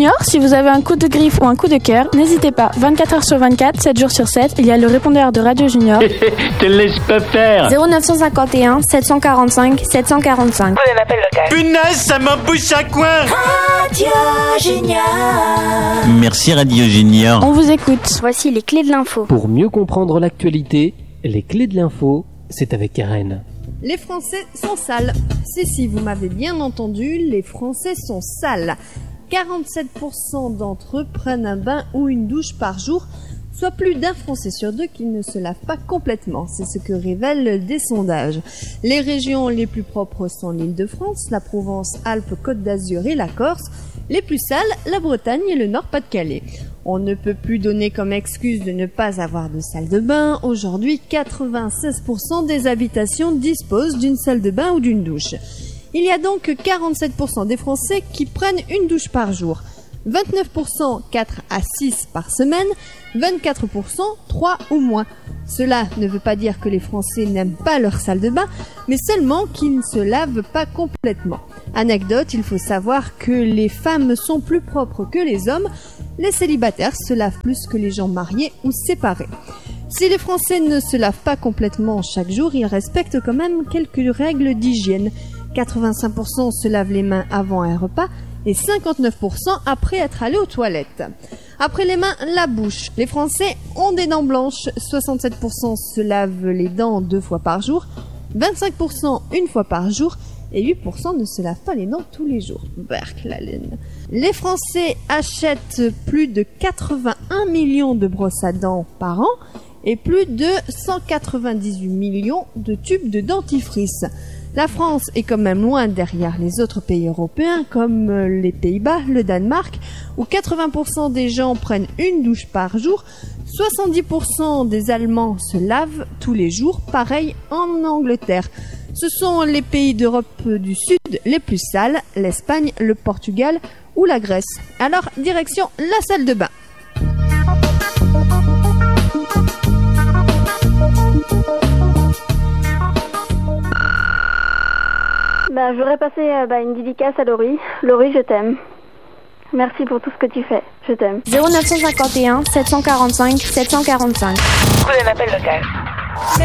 Junior, si vous avez un coup de griffe ou un coup de cœur, n'hésitez pas. 24 heures sur 24, 7 jours sur 7, il y a le répondeur de Radio Junior. Te laisse pas faire. 0951 745 745. Prenez un appel local. Punaise, ça m'embouche à coin. Radio Junior. Merci Radio Junior. On vous écoute. Voici les clés de l'info. Pour mieux comprendre l'actualité, les clés de l'info, c'est avec Karen. Les Français sont sales. Si, vous m'avez bien entendu, les Français sont sales. 47% d'entre eux prennent un bain ou une douche par jour, soit plus d'un Français sur deux qui ne se lave pas complètement. C'est ce que révèlent des sondages. Les régions les plus propres sont l'Île-de-France, la Provence, Alpes, Côte d'Azur et la Corse. Les plus sales, la Bretagne et le Nord-Pas-de-Calais. On ne peut plus donner comme excuse de ne pas avoir de salle de bain. Aujourd'hui, 96% des habitations disposent d'une salle de bain ou d'une douche. Il y a donc 47% des Français qui prennent une douche par jour. 29% 4 à 6 par semaine, 24% 3 ou moins. Cela ne veut pas dire que les Français n'aiment pas leur salle de bain, mais seulement qu'ils ne se lavent pas complètement. Anecdote, il faut savoir que les femmes sont plus propres que les hommes, les célibataires se lavent plus que les gens mariés ou séparés. Si les Français ne se lavent pas complètement chaque jour, ils respectent quand même quelques règles d'hygiène. 85% se lavent les mains avant un repas, et 59% après être allé aux toilettes. Après les mains, la bouche. Les Français ont des dents blanches. 67% se lavent les dents 2 fois par jour, 25% une fois par jour et 8% ne se lavent pas les dents tous les jours. Berk la laine. Les Français achètent plus de 81 millions de brosses à dents par an et plus de 198 millions de tubes de dentifrice. La France est quand même loin derrière les autres pays européens comme les Pays-Bas, le Danemark, où 80% des gens prennent une douche par jour, 70% des Allemands se lavent tous les jours, pareil en Angleterre. Ce sont les pays d'Europe du Sud les plus sales, l'Espagne, le Portugal ou la Grèce. Alors, direction la salle de bain. Je voudrais passer une dédicace à Laurie. Laurie, je t'aime. Merci pour tout ce que tu fais. Je t'aime. 0951 745 745. Prenez un appel local.